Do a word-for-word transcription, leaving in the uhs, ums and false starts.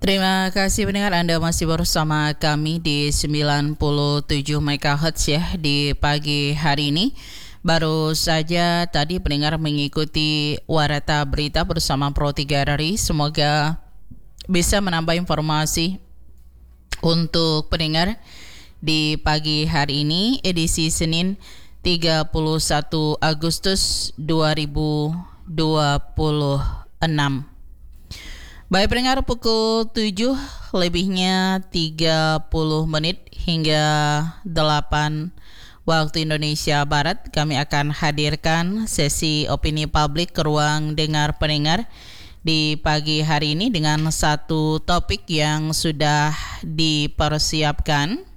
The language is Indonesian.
Terima kasih pendengar, Anda masih bersama kami di sembilan puluh tujuh megahertz ya di pagi hari ini. Baru saja tadi pendengar mengikuti Warta Berita bersama Pro tiga R I. Semoga bisa menambah informasi untuk pendengar di pagi hari ini, edisi Senin tiga puluh satu Agustus dua ribu dua puluh enam. Baik pendengar, pukul tujuh lebihnya tiga puluh menit hingga delapan waktu Indonesia Barat, kami akan hadirkan sesi opini publik ke ruang dengar pendengar di pagi hari ini dengan satu topik yang sudah dipersiapkan.